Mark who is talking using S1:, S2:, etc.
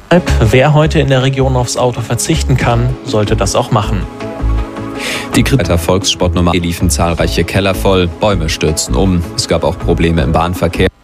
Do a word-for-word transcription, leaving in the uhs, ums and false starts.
S1: Wer heute in der Region aufs Auto verzichten kann, sollte das auch machen.
S2: Die Krefelder Volkssportnummer liefen zahlreiche Keller voll, Bäume stürzten um, es gab auch Probleme im Bahnverkehr.